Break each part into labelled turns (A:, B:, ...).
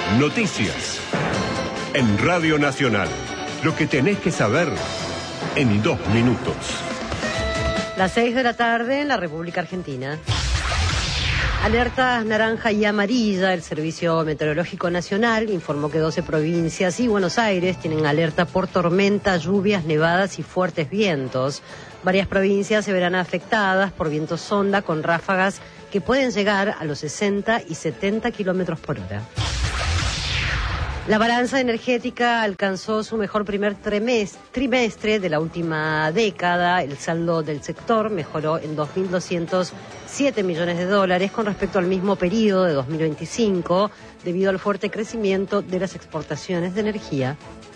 A: Noticias. En Radio Nacional. Lo que tenés que saber en 2 minutos.
B: Las 6 de la tarde en la República Argentina. Alertas naranja y amarilla. El Servicio Meteorológico Nacional informó que 12 provincias y Buenos Aires tienen alerta por tormenta, lluvias, nevadas y fuertes vientos. Varias provincias se verán afectadas por vientos sonda con ráfagas que pueden llegar a los 60 y 70 kilómetros por hora. La balanza energética alcanzó su mejor primer trimestre de la última década. El saldo del sector mejoró en 2.207 millones de dólares con respecto al mismo periodo de 2025, debido al fuerte crecimiento de las exportaciones de energía.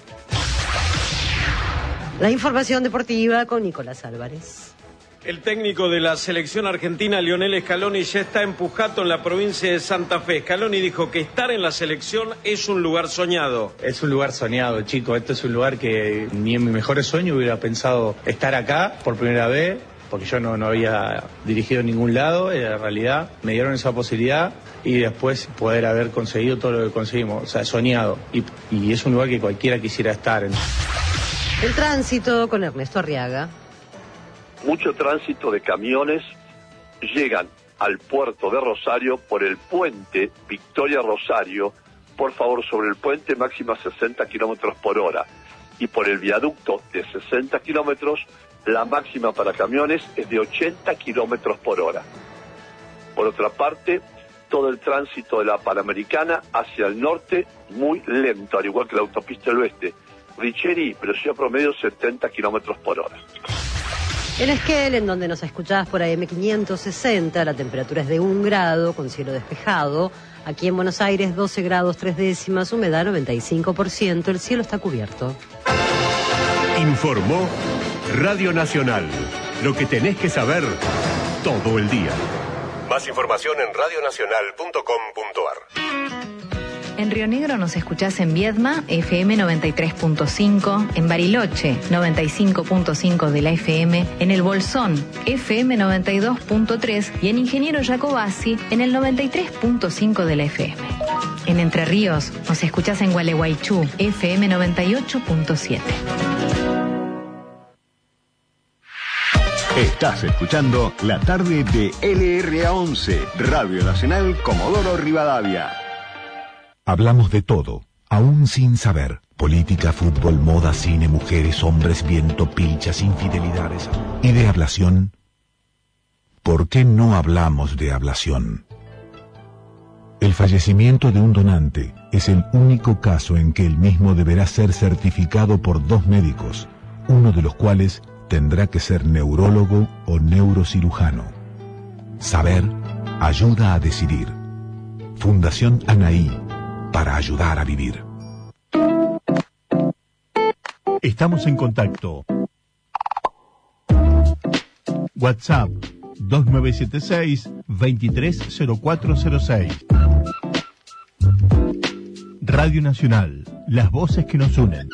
B: La información deportiva con Nicolás Álvarez.
C: El técnico de la selección argentina, Lionel Scaloni, ya está en Pujato, en la provincia de Santa Fe. Scaloni dijo que estar en la selección es un lugar soñado.
D: Es un lugar soñado, chicos. Esto es un lugar que ni en mis mejores sueños hubiera pensado estar acá por primera vez, porque yo no había dirigido en ningún lado. En realidad me dieron esa posibilidad y después poder haber conseguido todo lo que conseguimos. O sea, soñado. Y es un lugar que cualquiera quisiera estar.
B: El tránsito con Ernesto Arriaga.
E: Mucho tránsito de camiones llegan al puerto de Rosario por el puente Victoria-Rosario, por favor, sobre el puente máxima 60 kilómetros por hora, y por el viaducto de 60 kilómetros, la máxima para camiones es de 80 kilómetros por hora. Por otra parte, todo el tránsito de la Panamericana hacia el norte muy lento, al igual que la autopista del oeste. Richeri, velocidad promedio 70 kilómetros por hora.
B: En Esquel, en donde nos escuchás por AM560, la temperatura es de 1 grado, con cielo despejado. Aquí en Buenos Aires, 12 grados 3 décimas, humedad 95%, el cielo está cubierto.
A: Informó Radio Nacional. Lo que tenés que saber todo el día. Más información en radionacional.com.ar.
F: En Río Negro nos escuchás en Viedma, FM 93.5, en Bariloche, 95.5 de la FM, en El Bolsón, FM 92.3 y en Ingeniero Jacobasi, en el 93.5 de la FM. En Entre Ríos nos escuchás en Gualeguaychú, FM 98.7.
G: Estás escuchando la tarde de LRA11, Radio Nacional Comodoro Rivadavia.
H: Hablamos de todo, aún sin saber. Política, fútbol, moda, cine, mujeres, hombres, viento, pilchas, infidelidades. ¿Y de ablación? ¿Por qué no hablamos de ablación? El fallecimiento de un donante es el único caso en que el mismo deberá ser certificado por 2 médicos, uno de los cuales tendrá que ser neurólogo o neurocirujano. Saber ayuda a decidir. Fundación Anaí, para ayudar a vivir. Estamos en contacto. WhatsApp 2976-230406. Radio Nacional, las voces que nos unen.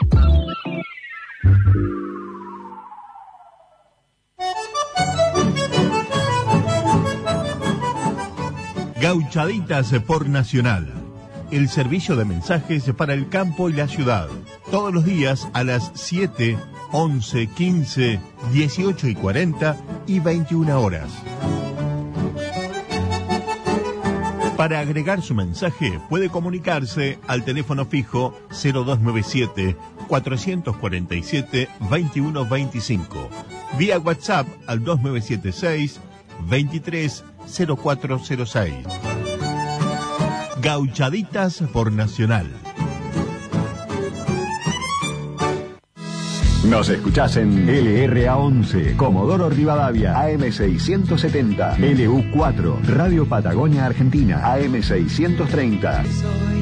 H: Gauchaditas por Nacional. El servicio de mensajes para el campo y la ciudad. Todos los días a las 7, 11, 15, 18 y 40 y 21 horas. Para agregar su mensaje puede comunicarse al teléfono fijo 0297-447-2125. Vía WhatsApp al 2976-230406. Gauchaditas por Nacional.
G: Nos escuchás en LRA11, Comodoro Rivadavia, AM670, LU4, Radio Patagonia Argentina, AM630.